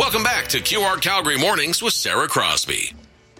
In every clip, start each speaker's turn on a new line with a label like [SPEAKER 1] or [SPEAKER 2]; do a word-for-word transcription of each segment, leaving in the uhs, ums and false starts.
[SPEAKER 1] Welcome back to Q R Calgary Mornings with Sarah Crosby.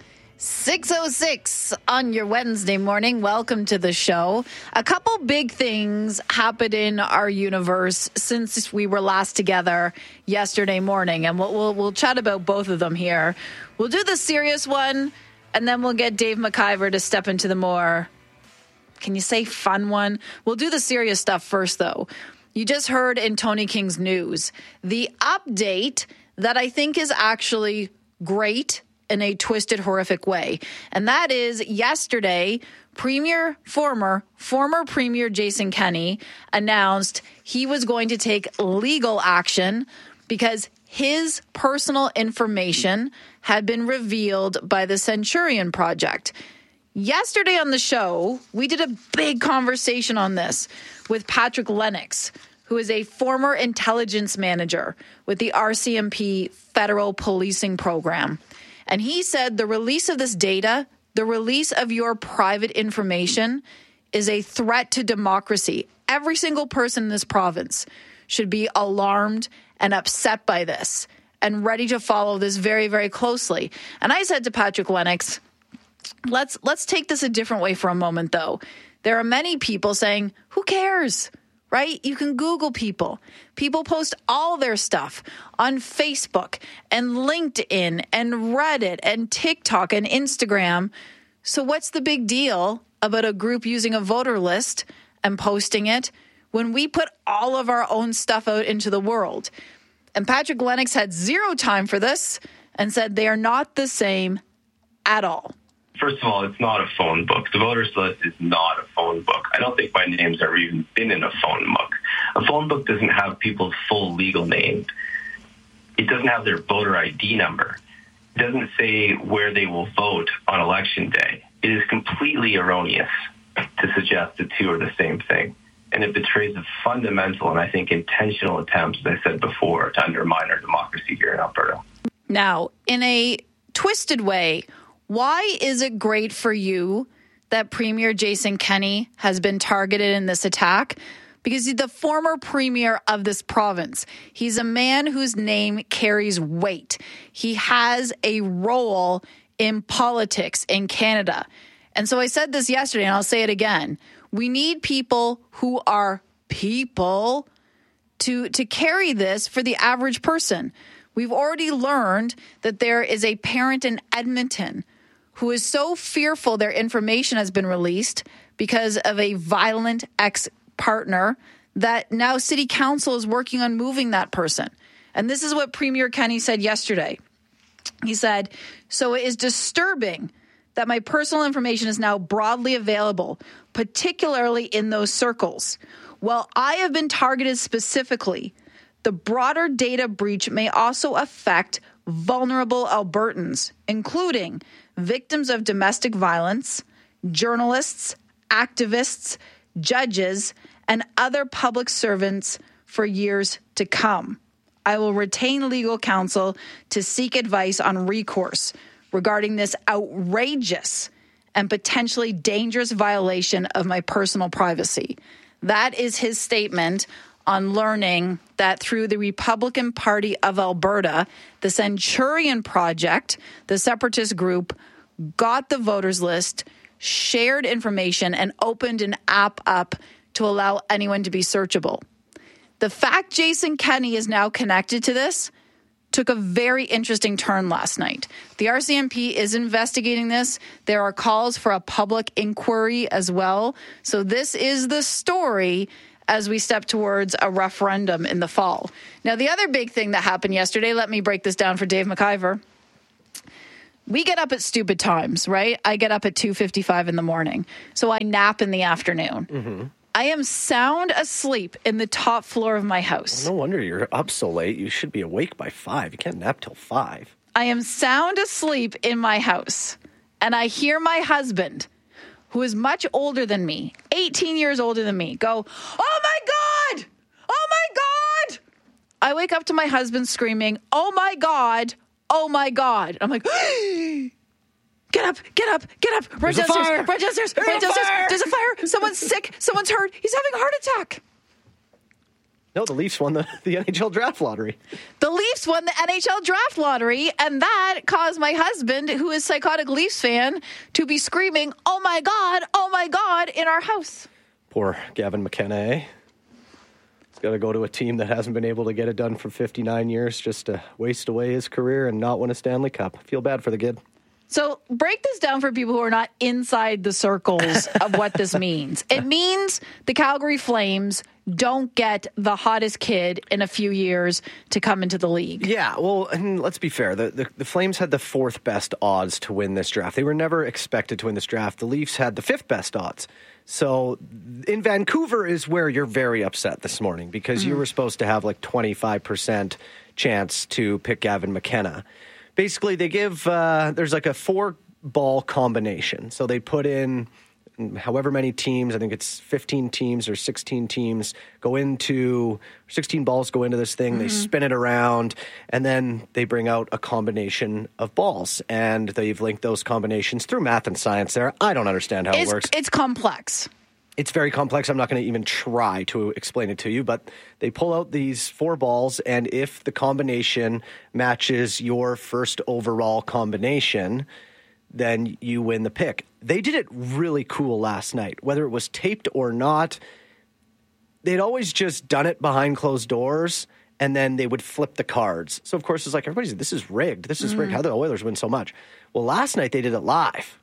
[SPEAKER 2] six oh six on your Wednesday morning. Welcome to the show. A couple big things happened in our universe since we were last together yesterday morning, and we'll, we'll, we'll chat about both of them here. We'll do the serious one, and then we'll get Dave McIver to step into the more, can you say fun one? We'll do the serious stuff first, though. You just heard in Tony King's news the update that I think is actually great in a twisted, horrific way. And that is yesterday, Premier, former, former Premier Jason Kenney announced he was going to take legal action because his personal information had been revealed by the Centurion Project. Yesterday on the show, we did a big conversation on this with Patrick Lennox, who is a former intelligence manager with the R C M P Federal Policing Program. And he said the release of this data, the release of your private information, is a threat to democracy. Every single person in this province should be alarmed and upset by this and ready to follow this very, very closely. And I said to Patrick Lennox, let's let's take this a different way for a moment, though. There are many people saying, who cares? Right? You can Google people. People post all their stuff on Facebook and LinkedIn and Reddit and TikTok and Instagram. So what's the big deal about a group using a voter list and posting it when we put all of our own stuff out into the world? And Patrick Lennox had zero time for this and said they are not the same at all.
[SPEAKER 3] First of all, it's not a phone book. The voters list is not a phone book. I don't think my name's ever even been in a phone book. A phone book doesn't have people's full legal name. It doesn't have their voter I D number. It doesn't say where they will vote on election day. It is completely erroneous to suggest the two are the same thing. And it betrays a fundamental and I think intentional attempt, as I said before, to undermine our democracy here in Alberta.
[SPEAKER 2] Now, in a twisted way, why is it great for you that Premier Jason Kenney has been targeted in this attack? Because he's the former premier of this province. He's a man whose name carries weight. He has a role in politics in Canada. And so I said this yesterday, and I'll say it again. We need people who are people to, to carry this for the average person. We've already learned that there is a parent in Edmonton who is so fearful their information has been released because of a violent ex-partner that now City Council is working on moving that person. And this is what Premier Kenney said yesterday. He said, so it is disturbing that my personal information is now broadly available, particularly in those circles. While I have been targeted specifically, the broader data breach may also affect vulnerable Albertans, including victims of domestic violence, journalists, activists, judges, and other public servants for years to come. I will retain legal counsel to seek advice on recourse regarding this outrageous and potentially dangerous violation of my personal privacy. That is his statement on learning that through the Republican Party of Alberta, the Centurion Project, the separatist group, got the voters list, shared information, and opened an app up to allow anyone to be searchable. The fact Jason Kenney is now connected to this took a very interesting turn last night. The R C M P is investigating this. There are calls for a public inquiry as well. So this is the story as we step towards a referendum in the fall. Now, the other big thing that happened yesterday, let me break this down for Dave McIver. We get up at stupid times, right? I get up at two fifty-five in the morning. So I nap in the afternoon. Mm-hmm. I am sound asleep in the top floor of my house.
[SPEAKER 4] No wonder you're up so late. You should be awake by five. You can't nap till five.
[SPEAKER 2] I am sound asleep in my house. And I hear my husband, who is much older than me, eighteen years older than me, go, oh my God! Oh my God! I wake up to my husband screaming, oh my God! Oh my God! I'm like, get up, get up, get up, run downstairs, run downstairs, run downstairs. There's a fire. Someone's sick. Someone's hurt. He's having a heart attack.
[SPEAKER 4] No, the Leafs won the, the N H L draft lottery.
[SPEAKER 2] The Leafs won the N H L draft lottery, and that caused my husband, who is a psychotic Leafs fan, to be screaming, "Oh my God, oh my God," in our house.
[SPEAKER 4] Poor Gavin McKenna, eh? He's got to go to a team that hasn't been able to get it done for fifty-nine years just to waste away his career and not win a Stanley Cup. I feel bad for the kid.
[SPEAKER 2] So break this down for people who are not inside the circles of what this means. It means the Calgary Flames don't get the hottest kid in a few years to come into the league.
[SPEAKER 4] Yeah, well, and let's be fair. The, the, the Flames had the fourth best odds to win this draft. They were never expected to win this draft. The Leafs had the fifth best odds. So in Vancouver is where you're very upset this morning because mm. you were supposed to have like twenty-five percent chance to pick Gavin McKenna. Basically, they give, uh, there's like a four ball combination. So they put in however many teams, I think it's fifteen teams or sixteen teams go into, sixteen balls go into this thing. Mm-hmm. They spin it around and then they bring out a combination of balls. And they've linked those combinations through math and science there. I don't understand how
[SPEAKER 2] it's,
[SPEAKER 4] it works.
[SPEAKER 2] It's complex.
[SPEAKER 4] It's very complex. I'm not going to even try to explain it to you, but they pull out these four balls, and if the combination matches your first overall combination, then you win the pick. They did it really cool last night, whether it was taped or not. They'd always just done it behind closed doors, and then they would flip the cards. So, of course, it's like, everybody's, this is rigged. This is mm. rigged. How the Oilers win so much? Well, last night they did it live.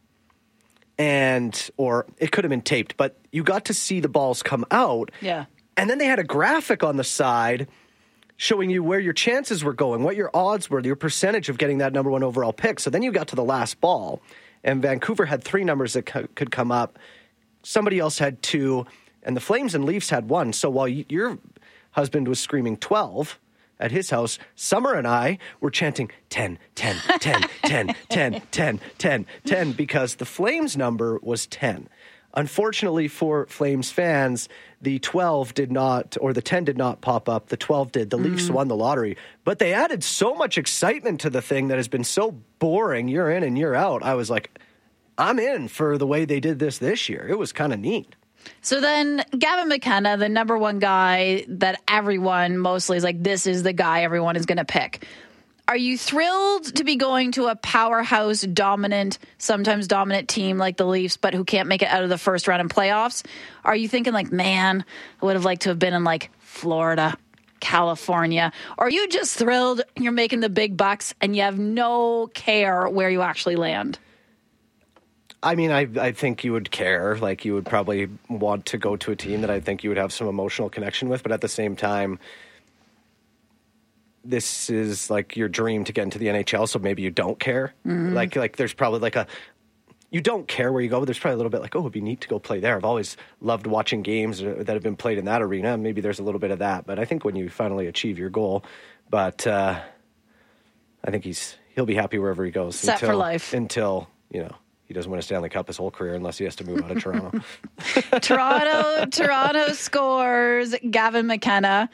[SPEAKER 4] And, or it could have been taped, but you got to see the balls come out.
[SPEAKER 2] Yeah.
[SPEAKER 4] And then they had a graphic on the side showing you where your chances were going, what your odds were, your percentage of getting that number one overall pick. So then you got to the last ball, and Vancouver had three numbers that co- could come up. Somebody else had two, and the Flames and Leafs had one. So while y- your husband was screaming twelve at his house, Summer and I were chanting ten, ten, ten, ten, ten, ten, ten, ten, because the Flames number was ten. Unfortunately for Flames fans, the twelve did not, or the ten did not pop up. The twelve did. The mm-hmm. Leafs won the lottery. But they added so much excitement to the thing that has been so boring year in and year out. I was like, I'm in for the way they did this this year. It was kind of neat.
[SPEAKER 2] So then Gavin McKenna, the number one guy that everyone mostly is like, this is the guy everyone is going to pick. Are you thrilled to be going to a powerhouse dominant, sometimes dominant team like the Leafs, but who can't make it out of the first round in playoffs? Are you thinking like, man, I would have liked to have been in like Florida, California? Or are you just thrilled you're making the big bucks and you have no care where you actually land?
[SPEAKER 4] I mean, I I think you would care. Like, you would probably want to go to a team that I think you would have some emotional connection with. But at the same time, this is like your dream to get into the N H L, so maybe you don't care. Mm-hmm. Like, like there's probably like a, you don't care where you go, but there's probably a little bit like, oh, it'd be neat to go play there. I've always loved watching games that have been played in that arena. Maybe there's a little bit of that. But I think when you finally achieve your goal, but uh, I think he's he'll be happy wherever he goes.
[SPEAKER 2] Set
[SPEAKER 4] until,
[SPEAKER 2] for life.
[SPEAKER 4] Until, you know, he doesn't win a Stanley Cup his whole career unless he has to move out of Toronto.
[SPEAKER 2] Toronto, Toronto scores. Gavin McKenna.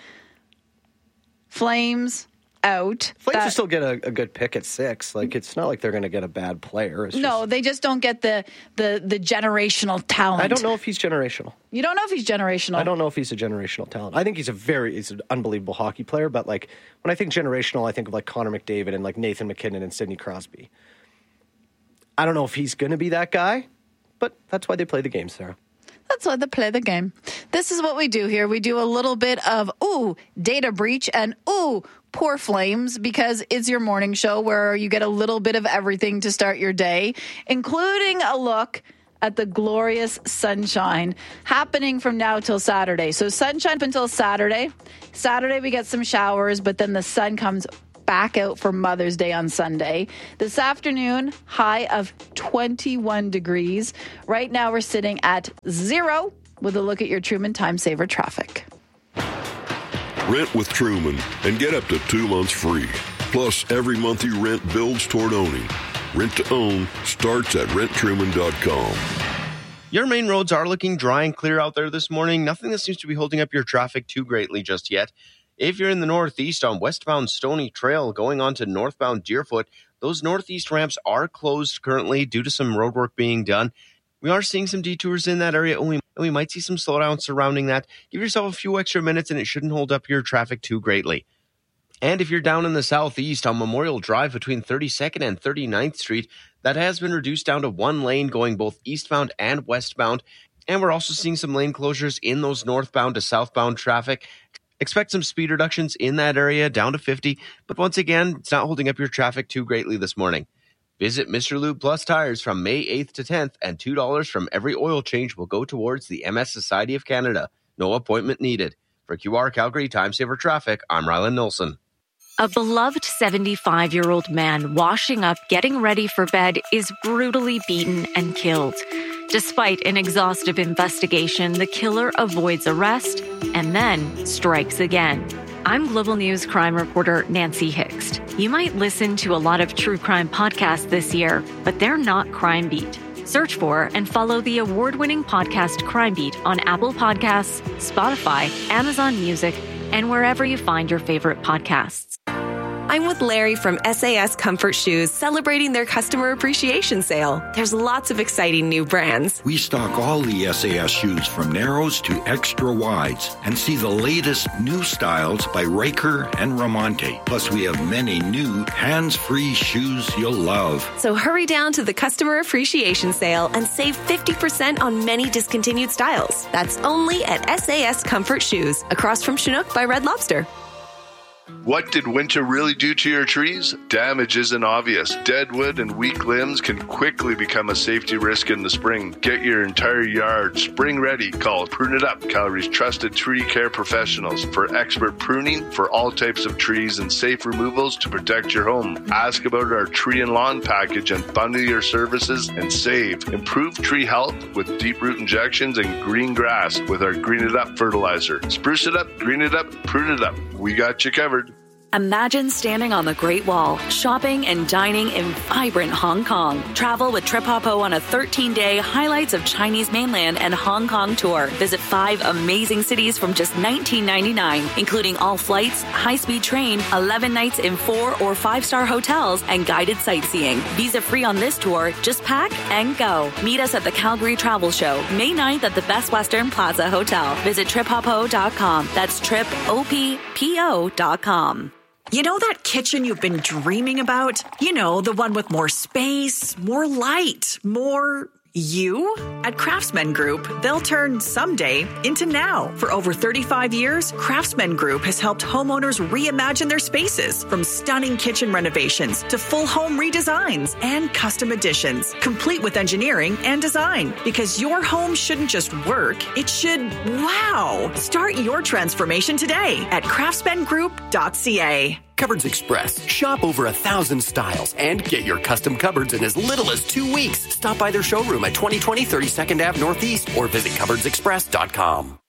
[SPEAKER 2] Flames out.
[SPEAKER 4] Flames that, will still get a, a good pick at six. Like, it's not like they're going to get a bad player. It's
[SPEAKER 2] no,
[SPEAKER 4] just,
[SPEAKER 2] they just don't get the, the the generational talent.
[SPEAKER 4] I don't know if he's generational.
[SPEAKER 2] You don't know if he's generational?
[SPEAKER 4] I don't know if he's a generational talent. I think he's a very, he's an unbelievable hockey player. But like, when I think generational, I think of like Connor McDavid and like Nathan McKinnon and Sidney Crosby. I don't know if he's going to be that guy, but that's why they play the game, Sarah.
[SPEAKER 2] That's why they play the game. This is what we do here. We do a little bit of, ooh, data breach and, ooh, poor Flames, because it's your morning show where you get a little bit of everything to start your day, including a look at the glorious sunshine happening from now till Saturday. So sunshine up until Saturday. Saturday we get some showers, but then the sun comes back out for Mother's Day on Sunday. This afternoon, high of twenty-one degrees. Right now, we're sitting at zero with a look at your Truman Time Saver traffic.
[SPEAKER 5] Rent with Truman and get up to two months free. Plus, every month you rent builds toward owning. Rent to own starts at rent truman dot com.
[SPEAKER 6] Your main roads are looking dry and clear out there this morning. Nothing that seems to be holding up your traffic too greatly just yet. If you're in the northeast on westbound Stony Trail going on to northbound Deerfoot, those northeast ramps are closed currently due to some road work being done. We are seeing some detours in that area, and we, and we might see some slowdowns surrounding that. Give yourself a few extra minutes, and it shouldn't hold up your traffic too greatly. And if you're down in the southeast on Memorial Drive between thirty-second and thirty-ninth Street, that has been reduced down to one lane going both eastbound and westbound. And we're also seeing some lane closures in those northbound to southbound traffic. Expect some speed reductions in that area down to fifty, but once again, it's not holding up your traffic too greatly this morning. Visit Mister Lube Plus Tires from May eighth to tenth, and two dollars from every oil change will go towards the M S Society of Canada. No appointment needed. For Q R Calgary Time Saver Traffic, I'm Rylan Nilsson.
[SPEAKER 7] A beloved seventy-five-year-old man washing up, getting ready for bed, is brutally beaten and killed. Despite an exhaustive investigation, the killer avoids arrest and then strikes again. I'm Global News crime reporter Nancy Hixt. You might listen to a lot of true crime podcasts this year, but they're not Crime Beat. Search for and follow the award-winning podcast Crime Beat on Apple Podcasts, Spotify, Amazon Music, and wherever you find your favorite podcasts.
[SPEAKER 8] I'm with Larry from S A S Comfort Shoes, celebrating their customer appreciation sale. There's lots of exciting new brands.
[SPEAKER 9] We stock all the S A S shoes from narrows to extra wides and see the latest new styles by Riker and Ramonte. Plus, we have many new hands-free shoes you'll love.
[SPEAKER 8] So hurry down to the customer appreciation sale and save fifty percent on many discontinued styles. That's only at S A S Comfort Shoes, across from Chinook by Red Lobster.
[SPEAKER 10] What did winter really do to your trees? Damage isn't obvious. Dead wood and weak limbs can quickly become a safety risk in the spring. Get your entire yard spring ready. Call Prune It Up, Calgary's trusted tree care professionals, for expert pruning for all types of trees and safe removals to protect your home. Ask about our tree and lawn package and bundle your services and save. Improve tree health with deep root injections and green grass with our Green It Up fertilizer. Spruce it up, green it up, prune it up. We got you covered.
[SPEAKER 11] Imagine standing on the Great Wall, shopping and dining in vibrant Hong Kong. Travel with Trip Hoppo on a thirteen-day highlights of Chinese mainland and Hong Kong tour. Visit five amazing cities from just nineteen ninety-nine, including all flights, high-speed train, eleven nights in four or five-star hotels, and guided sightseeing. Visa free on this tour. Just pack and go. Meet us at the Calgary Travel Show, May ninth at the Best Western Plaza Hotel. Visit trip hoppo dot com. That's trip O P P O dot com.
[SPEAKER 12] You know that kitchen you've been dreaming about? You know, the one with more space, more light, more you? At Craftsman Group, they'll turn someday into now. For over thirty-five years, Craftsman Group has helped homeowners reimagine their spaces, from stunning kitchen renovations to full home redesigns and custom additions, complete with engineering and design. Because your home shouldn't just work, it should wow. Start your transformation today at craftsman group dot c a.
[SPEAKER 13] Cupboards Express. Shop over a thousand styles and get your custom cupboards in as little as two weeks. Stop by their showroom at twenty twenty thirty-second Avenue Northeast or visit cupboards express dot com.